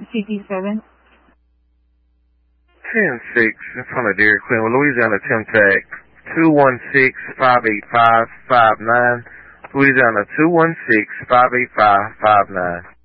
CT7. 10-6 in front of Dairy Queen with Louisiana Temtec 216-585-59. Louisiana 216-585-59.